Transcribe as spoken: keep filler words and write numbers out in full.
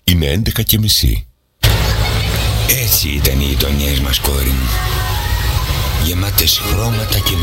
Είναι έντεκα και μισή. Έτσι ήταν οι γειτονιές μας, κόρη μου. Γεμάτες χρώματα και